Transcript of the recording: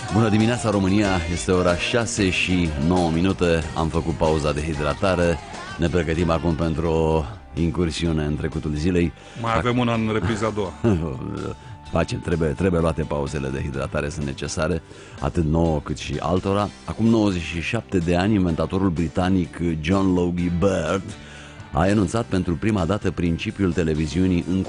Bună dimineața, România! Este ora 6 și 9 minute. Am făcut pauza de hidratare. Ne pregătim acum pentru o incursiune în trecutul zilei. Mai avem una în repriza a doua. Facem, trebuie luate pauzele de hidratare, sunt necesare, atât nouă cât și altora. Acum 97 de ani, inventatorul britanic John Logie Baird a enunțat pentru prima dată principiul televiziunii în